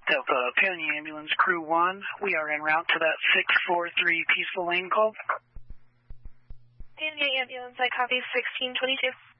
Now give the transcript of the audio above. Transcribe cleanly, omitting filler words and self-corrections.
Delta Paonia Ambulance Crew 1, we are en route to that 643 Peaceful Lane call. Paonia Ambulance, I copy 1622.